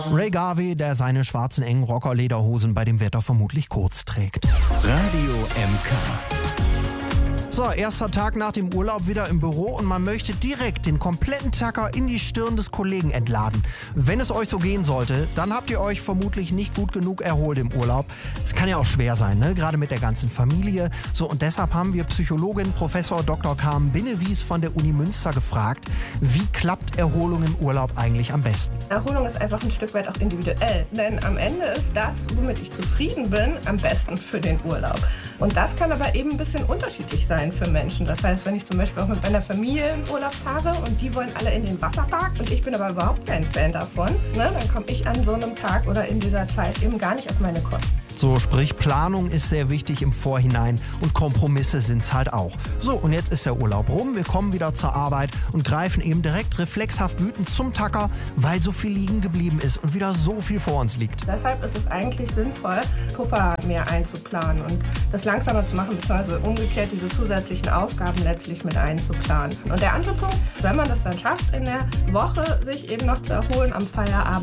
Ray Garvey, der seine schwarzen engen Rockerlederhosen bei dem Wetter vermutlich kurz trägt. Radio MK. So, erster Tag nach dem Urlaub wieder im Büro und man möchte direkt den kompletten Tacker in die Stirn des Kollegen entladen. Wenn es euch so gehen sollte, dann habt ihr euch vermutlich nicht gut genug erholt im Urlaub. Es kann ja auch schwer sein, ne? Gerade mit der ganzen Familie. So, und deshalb haben wir Psychologin Professor Dr. Carmen Binnewies von der Uni Münster gefragt, wie klappt Erholung im Urlaub eigentlich am besten? Erholung ist einfach ein Stück weit auch individuell, denn am Ende ist das, womit ich zufrieden bin, am besten für den Urlaub. Und das kann aber eben ein bisschen unterschiedlich sein für Menschen. Das heißt, wenn ich zum Beispiel auch mit meiner Familie in Urlaub fahre und die wollen alle in den Wasserpark und ich bin aber überhaupt kein Fan davon, ne, dann komme ich an so einem Tag oder in dieser Zeit eben gar nicht auf meine Kosten. So, sprich, Planung ist sehr wichtig im Vorhinein und Kompromisse sind's halt auch. So, und jetzt ist der Urlaub rum, wir kommen wieder zur Arbeit und greifen eben direkt reflexhaft wütend zum Tacker, weil so viel liegen geblieben ist und wieder so viel vor uns liegt. Deshalb ist es eigentlich sinnvoll, Puffer mehr einzuplanen und das langsamer zu machen, beziehungsweise umgekehrt diese zusätzlichen Aufgaben letztlich mit einzuplanen. Und der andere Punkt, wenn man das dann schafft, in der Woche sich eben noch zu erholen am Feierabend,